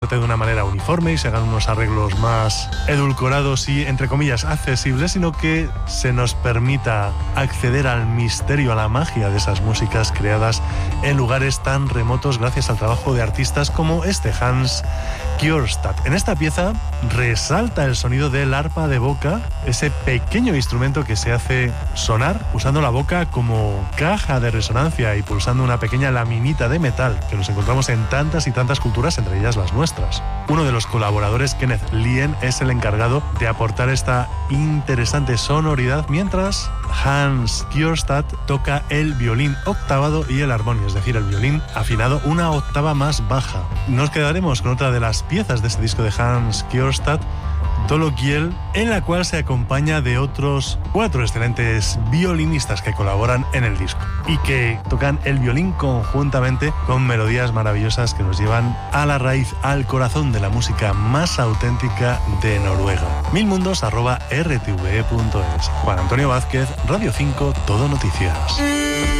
comporte de una manera uniforme y se hagan unos arreglos más edulcorados y, entre comillas, accesibles, sino que se nos permita acceder al misterio, a la magia de esas músicas creadas en lugares tan remotos gracias al trabajo de artistas como este Hans Kjørstad. En esta pieza resalta el sonido del arpa de boca, ese pequeño instrumento que se hace sonar usando la boca como caja de resonancia y pulsando una pequeña laminita de metal que nos encontramos en tantas y tantas culturas, entre ellas las nuestras. Uno de los colaboradores, Kenneth Lien, es el encargado de aportar esta interesante sonoridad, mientras Hans Kjørstad toca el violín octavado y el armonio, es decir, el violín afinado una octava más baja. Nos quedaremos con otra de las piezas de este disco de Hans Kjørstad, Tolokiel, en la cual se acompaña de otros 4 excelentes violinistas que colaboran en el disco y que tocan el violín conjuntamente con melodías maravillosas que nos llevan a la raíz, al corazón de la música más auténtica de Noruega. milmundos@rtve.es. Juan Antonio Vázquez, Radio 5, Todo Noticias.